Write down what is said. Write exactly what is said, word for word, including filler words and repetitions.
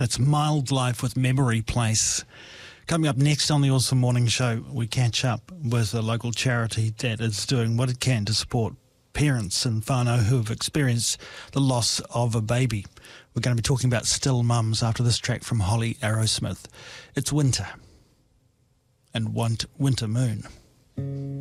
That's Mild Life with Memory Place. Coming up next on the Awesome Morning Show, we catch up with a local charity that is doing what it can to support parents in whānau who have experienced the loss of a baby. We're going to be talking about Still Mums after this track from Holly Arrowsmith. It's winter and want winter moon.